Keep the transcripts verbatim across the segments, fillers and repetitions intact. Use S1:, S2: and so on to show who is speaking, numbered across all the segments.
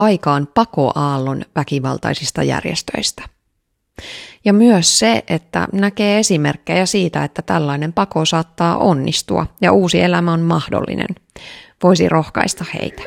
S1: aikaan pakoaallon väkivaltaisista järjestöistä. Ja myös se, että näkee esimerkkejä siitä, että tällainen pako saattaa onnistua ja uusi elämä on mahdollinen, voisi rohkaista heitä.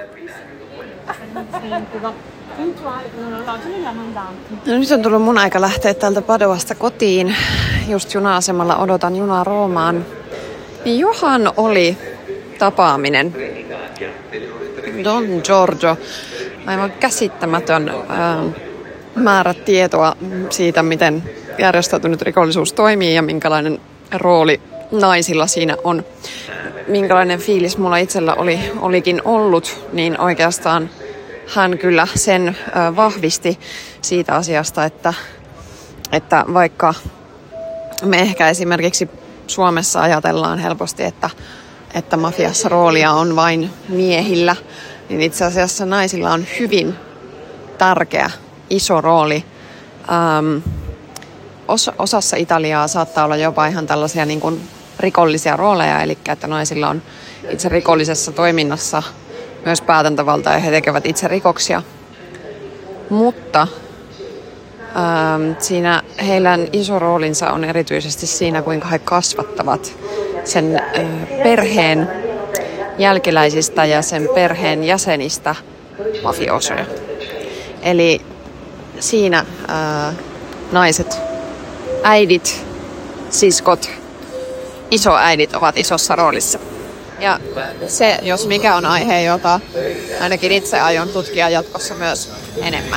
S2: No, nyt on tullut mun aika lähteä täältä Padovasta kotiin. Just juna-asemalla odotan junaa Roomaan. Johan oli tapaaminen. Don Giorgio. Aivan käsittämätön ää, määrä tietoa siitä, miten järjestäytynyt rikollisuus toimii ja minkälainen rooli naisilla siinä on. Minkälainen fiilis mulla itsellä oli, olikin ollut, niin oikeastaan hän kyllä sen ää, vahvisti siitä asiasta, että, että vaikka me ehkä esimerkiksi Suomessa ajatellaan helposti, että, että mafiassa roolia on vain miehillä, niin itse asiassa naisilla on hyvin tärkeä, iso rooli. Ähm, os, osassa Italiaa saattaa olla jopa ihan tällaisia niin kuin rikollisia rooleja, eli että naisilla on itse rikollisessa toiminnassa myös päätäntävalta ja he tekevät itse rikoksia. Mutta ähm, siinä heillä iso roolinsa on erityisesti siinä, kuinka he kasvattavat sen äh, perheen jälkeläisistä ja sen perheen jäsenistä mafiosoja. Eli siinä ää, naiset, äidit, siskot, isoäidit ovat isossa roolissa. Ja se, jos mikä on aihe, jota ainakin itse aion tutkia jatkossa myös enemmän.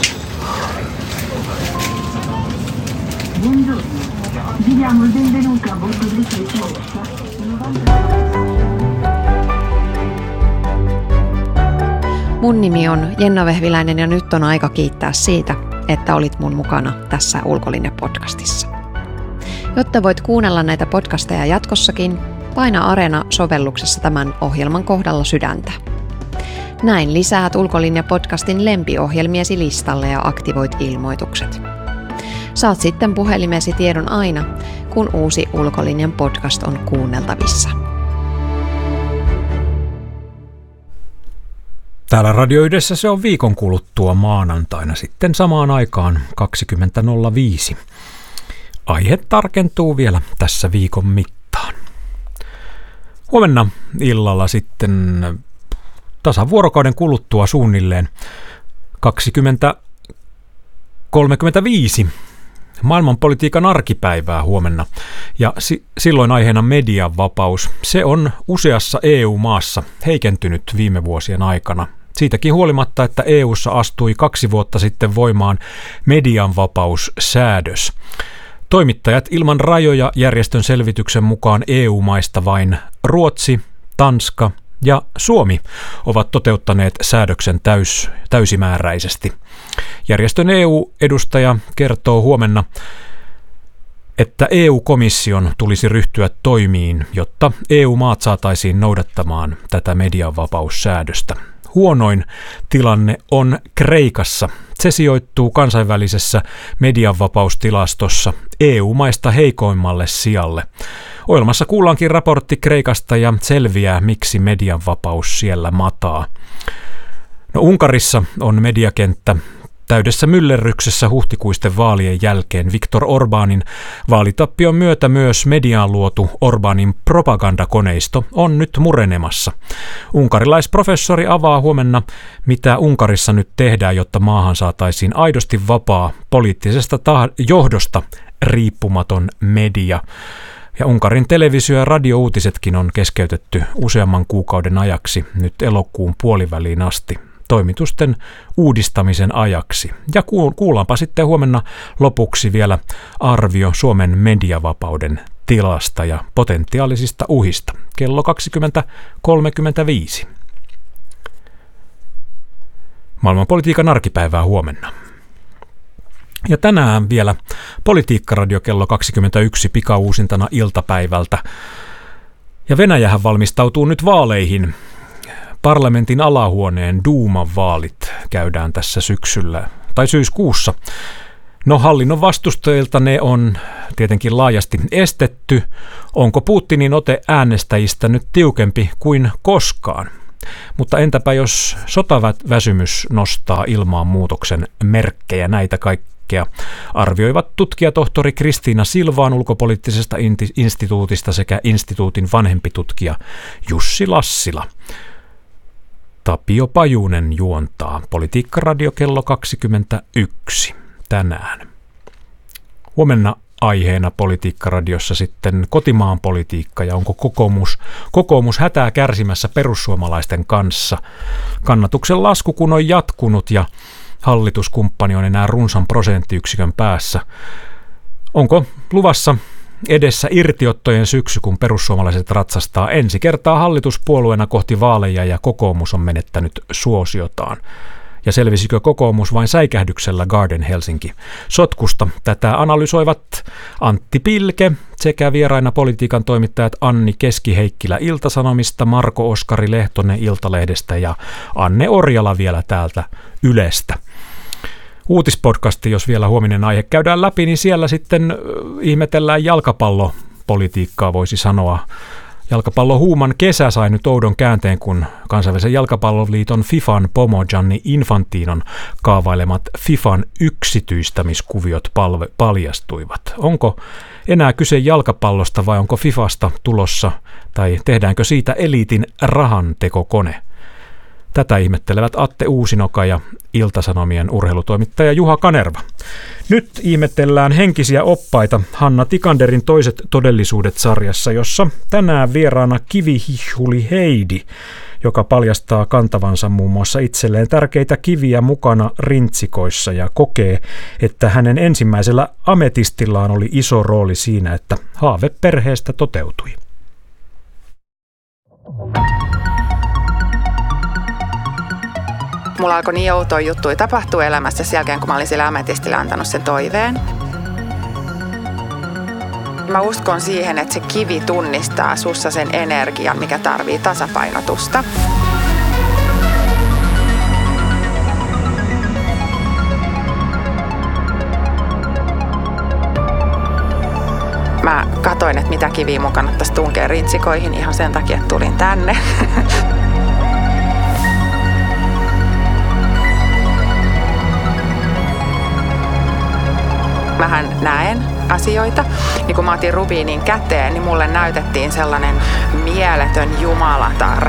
S1: Mun nimi on Jenna Vehviläinen ja nyt on aika kiittää siitä, että olit mun mukana tässä Ulkolinja-podcastissa. Jotta voit kuunnella näitä podcasteja jatkossakin, paina Areena-sovelluksessa tämän ohjelman kohdalla sydäntä. Näin lisäät Ulkolinja-podcastin lempiohjelmiesi listalle ja aktivoit ilmoitukset. Saat sitten puhelimesi tiedon aina, kun uusi Ulkolinjan podcast on kuunneltavissa.
S3: Täällä Radio Yhdessä se on viikon kuluttua maanantaina sitten samaan aikaan kaksikymmentä nolla viisi. Aihe tarkentuu vielä tässä viikon mittaan. Huomenna illalla sitten tasan vuorokauden kuluttua suunnilleen kaksikymmentä kolmekymmentäviisi maailmanpolitiikan arkipäivää huomenna ja si- silloin aiheena median vapaus. Se on useassa E U-maassa heikentynyt viime vuosien aikana. Siitäkin huolimatta, että E U:ssa astui kaksi vuotta sitten voimaan median vapaussäädös. Toimittajat ilman rajoja järjestön selvityksen mukaan E U-maista vain Ruotsi, Tanska ja Suomi ovat toteuttaneet säädöksen täys, täysimääräisesti. Järjestön E U-edustaja kertoo huomenna, että E U-komission tulisi ryhtyä toimiin, jotta E U-maat saataisiin noudattamaan tätä medianvapaussäädöstä. Huonoin tilanne on Kreikassa. Se sijoittuu kansainvälisessä medianvapaustilastossa E U-maista heikoimmalle sijalle. Ohjelmassa kuullaankin raportti Kreikasta ja selviää, miksi medianvapaus siellä mataa. No, Unkarissa on mediakenttä täydessä myllerryksessä huhtikuisten vaalien jälkeen. Viktor Orbánin vaalitappion myötä myös mediaan luotu Orbánin propagandakoneisto on nyt murenemassa. Unkarilaisprofessori avaa huomenna, mitä Unkarissa nyt tehdään, jotta maahan saataisiin aidosti vapaa poliittisesta tah- johdosta riippumaton media. Ja Unkarin televisio- ja radiouutisetkin on keskeytetty useamman kuukauden ajaksi nyt elokuun puoliväliin asti toimitusten uudistamisen ajaksi. Ja kuullaanpa sitten huomenna lopuksi vielä arvio Suomen mediavapauden tilasta ja potentiaalisista uhista kello kaksikymmentä kolmekymmentäviisi. Maailmanpolitiikan arkipäivää huomenna. Ja tänään vielä Politiikkaradio kello kaksikymmentäyksi pikauusintana iltapäivältä. Ja Venäjähän valmistautuu nyt vaaleihin. Parlamentin alahuoneen Duuman vaalit käydään tässä syksyllä tai syyskuussa. No, hallinnon vastustajilta ne on tietenkin laajasti estetty. Onko Putinin ote äänestäjistä nyt tiukempi kuin koskaan? Mutta entäpä jos sotaväsymys nostaa ilmaan muutoksen merkkejä, näitä kaikkea arvioivat tutkijatohtori Kristiina Silvaan ulkopoliittisesta instituutista sekä instituutin vanhempi tutkija Jussi Lassila. Tapio Pajunen juontaa Politiikka-radio kello kaksikymmentäyksi tänään. Huomenna aiheena Politiikka-radiossa sitten kotimaan politiikka ja onko kokoomus, kokoomus hätää kärsimässä perussuomalaisten kanssa. Kannatuksen lasku kun on jatkunut ja hallituskumppani on enää runsan prosenttiyksikön päässä. Onko luvassa edessä irtiottojen syksy, kun perussuomalaiset ratsastaa ensi kertaa hallituspuolueena kohti vaaleja ja kokoomus on menettänyt suosiotaan? Ja selvisikö kokoomus vain säikähdyksellä Garden Helsinki sotkusta? Tätä analysoivat Antti Pilke sekä vieraina politiikan toimittajat Anni Keski-Heikkilä Ilta-Sanomista, Marko Oskari Lehtonen Iltalehdestä ja Anne Orjala vielä täältä Ylestä. Uutispodcasti, jos vielä huominen aihe käydään läpi, niin siellä sitten ihmetellään jalkapallopolitiikkaa, voisi sanoa. Jalkapallohuuman kesä sai nyt oudon käänteen, kun kansainvälisen jalkapalloliiton FIFAn pomo Gianni Infantinon kaavailemat FIFAn yksityistämiskuviot palve- paljastuivat. Onko enää kyse jalkapallosta vai onko FIFAsta tulossa tai tehdäänkö siitä eliitin rahantekokone? Tätä ihmettelevät Atte Uusinoka ja Ilta-Sanomien urheilutoimittaja Juha Kanerva. Nyt ihmetellään henkisiä oppaita Hanna Tikanderin Toiset todellisuudet-sarjassa, jossa tänään vieraana kivihihuli Heidi, joka paljastaa kantavansa muun muassa itselleen tärkeitä kiviä mukana rintsikoissa ja kokee, että hänen ensimmäisellä ametistillaan oli iso rooli siinä, että haave perheestä toteutui.
S4: Mulla alkoi niin outoja juttuja tapahtua elämässä sen jälkeen, kun mä olin sillä ametistille antanut sen toiveen. Mä uskon siihen, että se kivi tunnistaa sussa sen energian, mikä tarvii tasapainotusta. Mä katoin, että mitä kiviä mun kannattaisi tunkea rintsikoihin ihan sen takia, että tulin tänne. Mähän näen asioita. Niin kun mä otin rubiinin käteen, niin mulle näytettiin sellainen mieletön jumalatar.